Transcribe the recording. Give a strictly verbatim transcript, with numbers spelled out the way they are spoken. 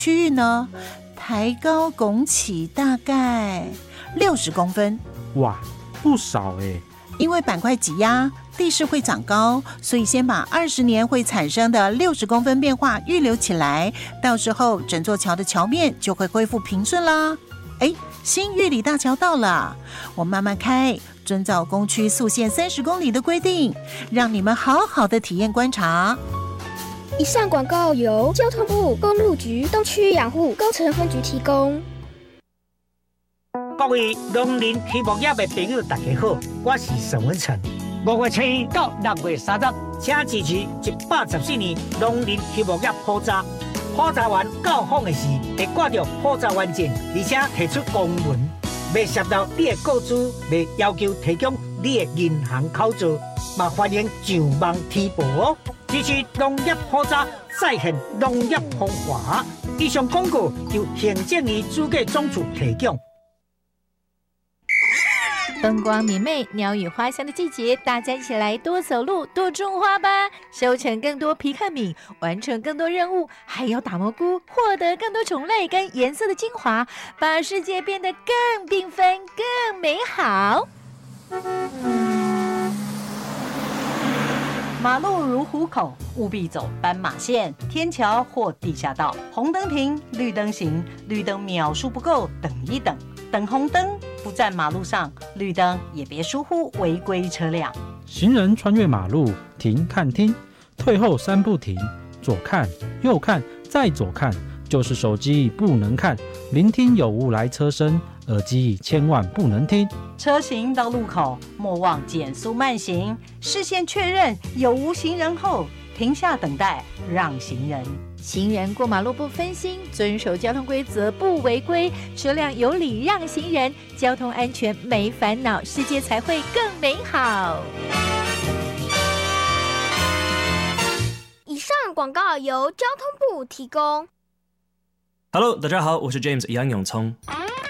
区域呢，抬高拱起大概六十公分。 哇，不少哎！ 因为板块挤压，地势会长高，所以先把二十年会产生的六十公分变化预留起来，到时候整座桥的桥面就会恢复平顺啦。哎，新玉里大桥到了，我慢慢开，遵照工区速限三十公里的规定，让你们好好的体验观察。 以上广告由交通部公路局东区养护工程分局提供。 各位农林渔牧业的朋友，大家好，我是沈文成。五月初一到六月三十，请支持一百十四年农林渔牧业普查。普查员到访的时，会挂着普查员证，而且提出公文，未涉到你的个资，未要求提供你的银行口座，嘛欢迎上网提报哦。支持农业普查，再现农业风华。以上广告由行政院主计总处提供。 风光明媚、鸟语花香的季节，大家一起来多走路、多种花吧，收成更多皮克敏，完成更多任务，还有打蘑菇，获得更多种类跟颜色的精华，把世界变得更缤纷、更美好。 马路如虎口，务必走斑马线、天桥或地下道。红灯停，绿灯行，绿灯秒数不够，等一等。等红灯，不站马路上，绿灯也别疏忽违规车辆。 行人穿越马路，停看听，退后三步停，左看右看再左看，就是手机不能看，聆听有无来车声，耳机千万不能听。 车行到路口，莫忘减速慢行，视线确认有无行人后，停下等待，让行人。 行人过马路不分心，遵守交通规则不违规，车辆有礼让行人，交通安全没烦恼，世界才会更美好。 以上广告由交通部提供。 Hello， 大家好，我是 James 杨永聪。